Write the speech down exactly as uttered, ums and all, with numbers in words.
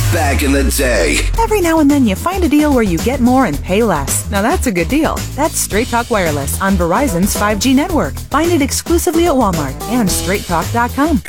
back in the day. Every now and then you find a deal where you get more and pay less. Now that's a good deal. That's Straight Talk Wireless on Verizon's five G network. Find it exclusively at Walmart and straight talk dot com.